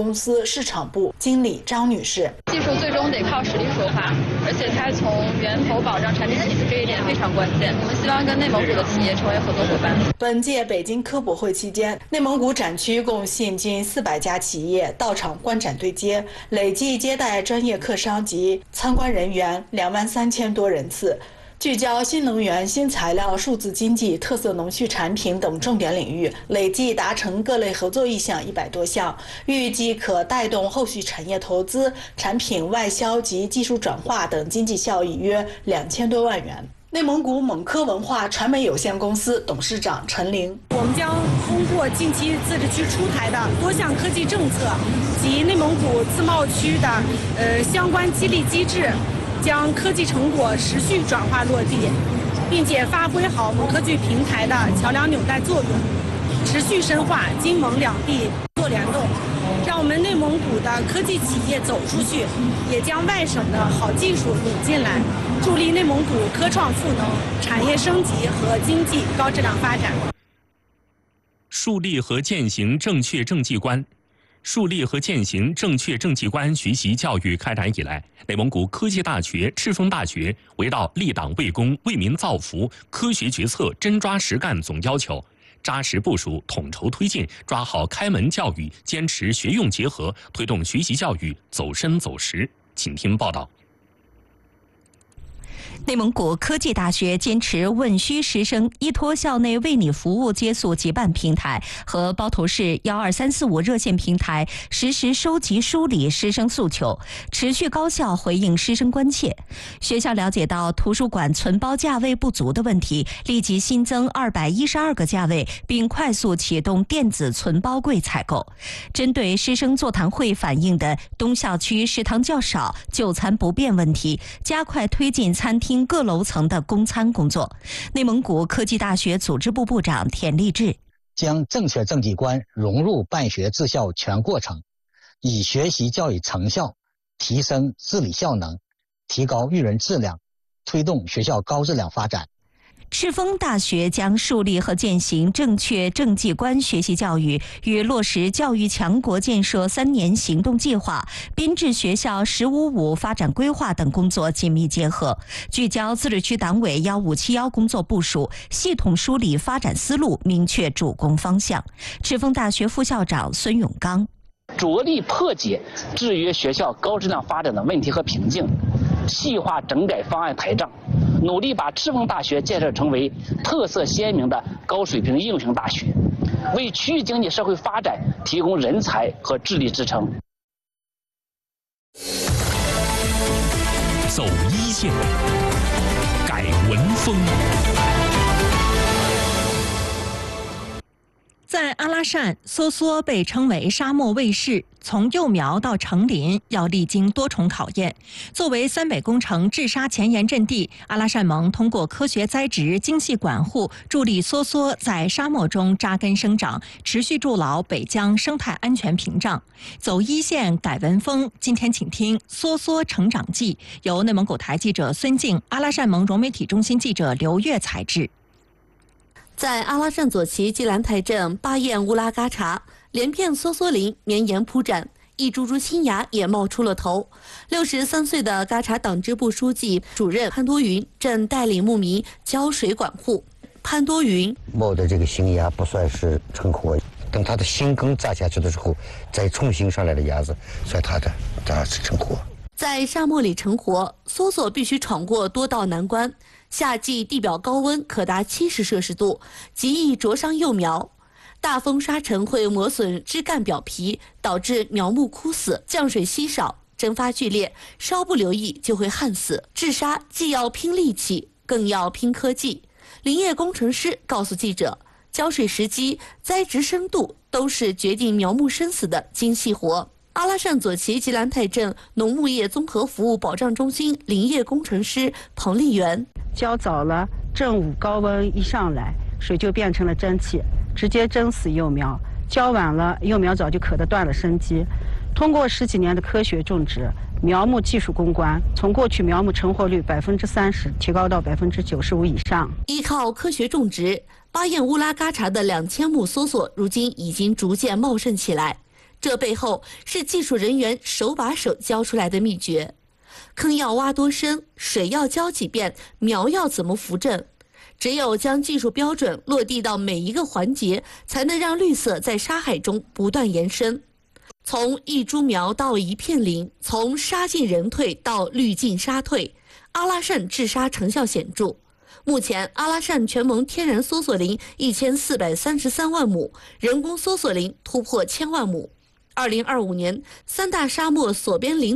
公司市场部经理张女士。 技术最终得靠实力说话，而且它从源头保障产品体系这一点非常关键。我们希望跟内蒙古的企业成为合作伙伴。 本届北京科博会期间，内蒙古展区共吸引近400家企业到场观展对接，累计接待专业客商及参观人员23000多人次。聚焦新能源、新材料、数字经济、特色农畜产品等重点领域，累计达成各类合作意向100多项，预计可带动后续产业投资、产品外销及技术转化等经济效益约2000多万元。内蒙古蒙科文化传媒有限公司董事长陈玲： 我们将通过近期自治区出台的多项科技政策及内蒙古自贸区的相关激励机制，将科技成果持续转化落地，并且发挥好蒙科技平台的桥梁纽带作用，持续深化金蒙两地合作联动，让我们内蒙古的科技企业走出去，也将外省的好技术引进来，助力内蒙古科创赋能、产业升级和经济高质量发展。 树立和践行正确政绩观。树立和践行正确政绩观学习教育开展以来，内蒙古科技大学、赤峰大学围绕立党为公、为民造福、科学决策、真抓实干总要求，扎实部署、统筹推进，抓好开门教育，坚持学用结合，推动学习教育走深走实。请听报道。 内蒙古科技大学坚持问需师生，依托校内为你服务接宿结伴平台和包头市12345热线平台，实时收集梳理师生诉求，持续高效回应师生关切。学校了解到图书馆存包价位不足的问题，立即新增212个价位，并快速启动电子存包柜采购。针对师生座谈会反映的东校区食堂较少、就餐不便问题，加快推进餐厅各楼层的供餐工作。内蒙古科技大学组织部部长田立志将正确政绩观融入办学治校全过程，以学习教育成效提升治理效能，提高育人质量，推动学校高质量发展。 赤峰大学将树立和践行正确政绩观学习教育与落实教育强国建设3年行动计划、编制学校“15-5”发展规划等工作紧密结合，聚焦自治区党委1571工作部署，系统梳理发展思路，明确主攻方向。赤峰大学副校长孙永刚： 着力破解制约学校高质量发展的问题和瓶颈，细化整改方案台账，努力把赤峰大学建设成为特色鲜明的高水平应用型大学，为区域经济社会发展提供人才和智力支撑。 走一线，改文风。 在阿拉善，梭梭被称为沙漠卫士，从幼苗到成林要历经多重考验。作为三北工程治沙前沿阵地，阿拉善盟通过科学栽植、精细管护，助力梭梭在沙漠中扎根生长，持续筑牢北疆生态安全屏障。走一线，改文风。今天请听《梭梭成长记》，由内蒙古台记者孙静、阿拉善盟融媒体中心记者刘月采制。 在阿拉善左旗吉兰台镇巴彦乌拉嘎查，连片梭梭林绵延铺展，一株株新芽也冒出了头。63岁的嘎查党支部书记、主任潘多云正带领牧民浇水管护。潘多云冒的这个新芽不算是成活，等它的新根扎下去的时候，再重新上来的芽子算它的，这是成活。 在沙漠里成活，梭梭必须闯过多道难关。夏季地表高温可达70摄氏度，极易灼伤幼苗。大风沙尘会磨损枝干表皮，导致苗木枯死。降水稀少，蒸发剧烈，稍不留意就会旱死。治沙既要拼力气，更要拼科技。林业工程师告诉记者，浇水时机、栽植深度都是决定苗木生死的精细活。阿拉善左旗吉兰泰镇农牧业综合服务保障中心林业工程师彭丽媛： 浇早了，正午高温一上来，水就变成了蒸汽，直接蒸死幼苗；浇晚了，幼苗早就渴得断了生机。通过10几年的科学种植，苗木技术攻关，从过去苗木成活率30%提高到95%以上。 依靠科学种植，巴彦乌拉嘎查的2000亩梭梭如今已经逐渐茂盛起来。 这背后是技术人员手把手教出来的秘诀。坑要挖多深，水要浇几遍，苗要怎么扶正，只有将技术标准落地到每一个环节，才能让绿色在沙海中不断延伸。从一株苗到一片林，从沙进人退到绿进沙退，阿拉善治沙成效显著。目前，阿拉善全盟天然梭索林1433万亩，人工梭索林突破1000万亩。2025年，3大沙漠索边林